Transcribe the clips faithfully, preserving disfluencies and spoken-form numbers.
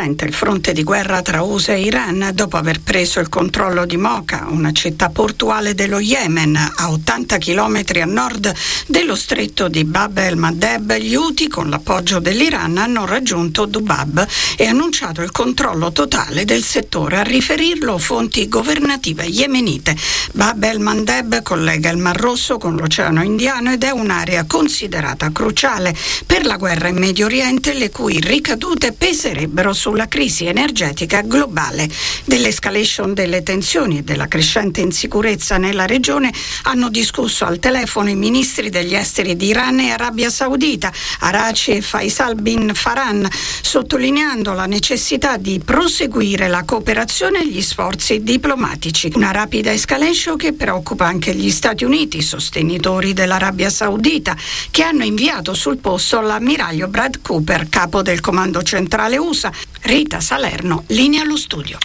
sente il fronte di guerra tra U S A e Iran dopo aver preso il controllo di Mocha, una città portuale dello Yemen a ottanta chilometri a nord dello stretto di Bab el-Mandeb. Gli Houthi, con l'appoggio dell'Iran, hanno raggiunto Dubab e annunciato il controllo totale del settore. A riferirlo fonti governative yemenite. Bab el-Mandeb collega il Mar Rosso con l'Oceano Indiano ed è un'area considerata cruciale per la guerra in Medio Oriente, le cui ricadute peserebbero sulla crisi energetica globale. Dell'escalation delle tensioni e della crescente insicurezza nella regione hanno discusso al telefono i ministri degli esteri di Iran e Arabia Saudita, Araghchi e Faisal bin Farhan, sottolineando la necessità di proseguire la cooperazione e gli sforzi diplomatici. Una rapida escalation che preoccupa anche gli Stati Uniti, sostenitori dell'Arabia Saudita, che hanno inviato sul posto l'ammiraglio Brad Cooper, capo del comando centrale U S A. Rita Salerno, linea allo studio.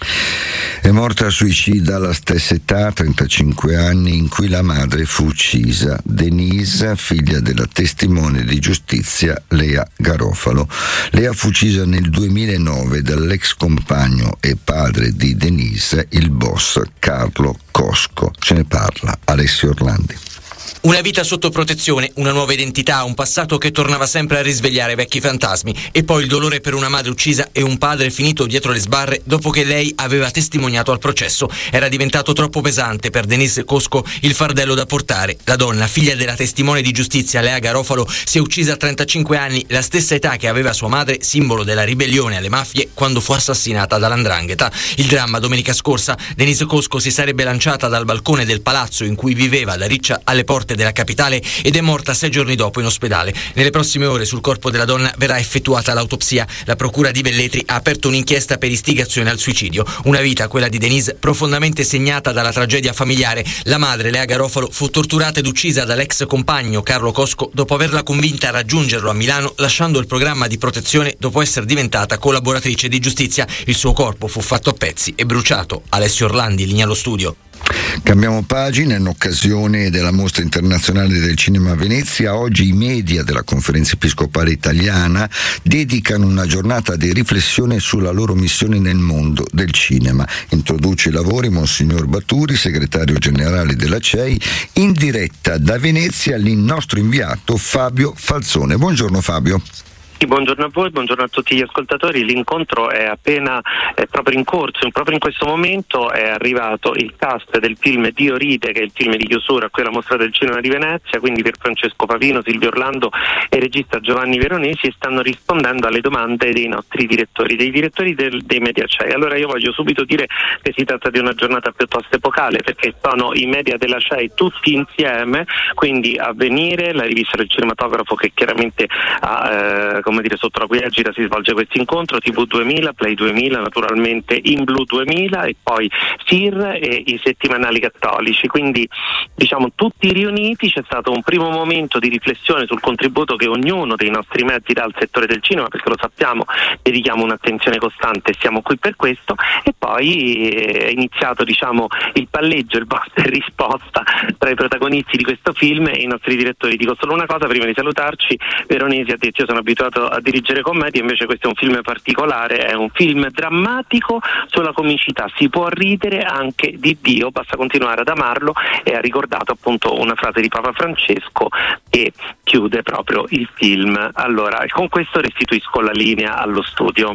È morta suicida alla stessa età, trentacinque anni, in cui la madre fu uccisa, Denise, figlia della testimone di giustizia Lea Garofalo. Lea fu uccisa nel duemilanove dall'ex compagno e padre di Denise, il boss Carlo Cosco. Ce ne parla Alessio Orlandi. Una vita sotto protezione, una nuova identità, un passato che tornava sempre a risvegliare vecchi fantasmi, e poi il dolore per una madre uccisa e un padre finito dietro le sbarre dopo che lei aveva testimoniato al processo. Era diventato troppo pesante per Denise Cosco il fardello da portare. La donna, figlia della testimone di giustizia Lea Garofalo, si è uccisa a trentacinque anni, la stessa età che aveva sua madre, simbolo della ribellione alle mafie, quando fu assassinata dalla 'ndrangheta. Il dramma: domenica scorsa Denise Cosco si sarebbe lanciata dal balcone del palazzo in cui viveva da riccia alle porte della capitale ed è morta sei giorni dopo in ospedale. Nelle prossime ore sul corpo della donna verrà effettuata l'autopsia. La procura di Velletri ha aperto un'inchiesta per istigazione al suicidio. Una vita, quella di Denise, profondamente segnata dalla tragedia familiare. La madre, Lea Garofalo, fu torturata ed uccisa dall'ex compagno Carlo Cosco dopo averla convinta a raggiungerlo a Milano, lasciando il programma di protezione dopo essere diventata collaboratrice di giustizia. Il suo corpo fu fatto a pezzi e bruciato. Alessio Orlandi, linea allo studio. Cambiamo pagina. In occasione della Mostra Internazionale del Cinema a Venezia, oggi i media della Conferenza Episcopale Italiana dedicano una giornata di riflessione sulla loro missione nel mondo del cinema. Introduce i lavori Monsignor Baturi, segretario generale della C E I, in diretta da Venezia il nostro inviato Fabio Falzone. Buongiorno Fabio. Buongiorno a voi, buongiorno a tutti gli ascoltatori. L'incontro è appena è proprio in corso, proprio in questo momento è arrivato il cast del film Dio ride, che è il film di chiusura qui alla Mostra del Cinema di Venezia, quindi per Francesco Pavino, Silvio Orlando e il regista Giovanni Veronesi, e stanno rispondendo alle domande dei nostri direttori, dei direttori del, dei media C E I. Allora io voglio subito dire che si tratta di una giornata piuttosto epocale, perché sono i media della C E I tutti insieme, quindi Avvenire, la rivista del cinematografo che chiaramente ha eh, come dire sotto la cui egida si svolge questo incontro, T V duemila, Play duemila, naturalmente In Blu duemila e poi S I R e i settimanali cattolici, quindi diciamo tutti riuniti. C'è stato un primo momento di riflessione sul contributo che ognuno dei nostri mezzi dà al settore del cinema, perché lo sappiamo, dedichiamo un'attenzione costante e siamo qui per questo, e poi è iniziato diciamo il palleggio, il botta e risposta tra i protagonisti di questo film e i nostri direttori. Dico solo una cosa prima di salutarci: Veronesi ha detto: io sono abituato a dirigere commedie, invece questo è un film particolare, è un film drammatico sulla comicità, si può ridere anche di Dio, basta continuare ad amarlo, e ha ricordato appunto una frase di Papa Francesco che chiude proprio il film. Allora, con questo restituisco la linea allo studio.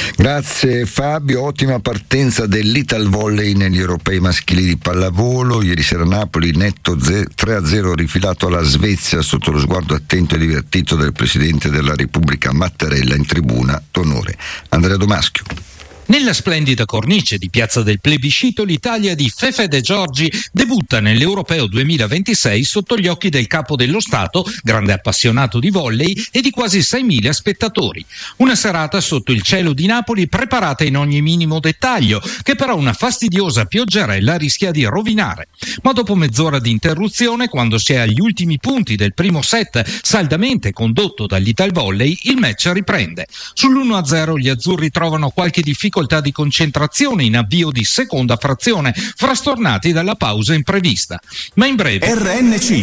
Grazie Fabio. Ottima partenza dell'Ital Volley negli europei maschili di pallavolo. Ieri sera Napoli netto tre a zero rifilato alla Svezia sotto lo sguardo attento e divertito del Presidente della Repubblica Mattarella in tribuna d'onore. Andrea Domaschio. Nella splendida cornice di Piazza del Plebiscito, l'Italia di Fefe De Giorgi debutta nell'Europeo duemilaventisei sotto gli occhi del capo dello Stato, grande appassionato di volley, e di quasi seimila spettatori. Una serata sotto il cielo di Napoli preparata in ogni minimo dettaglio, che però una fastidiosa pioggerella rischia di rovinare. Ma dopo mezz'ora di interruzione, quando si è agli ultimi punti del primo set, saldamente condotto dall'Ital Volley, il match riprende. Sull'uno a zero gli azzurri trovano qualche difficoltà di concentrazione in avvio di seconda frazione, frastornati dalla pausa imprevista. Ma in breve R N C,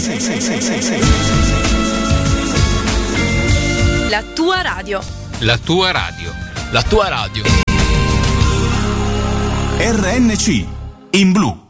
la tua radio, la tua radio, la tua radio. R N C, in blu.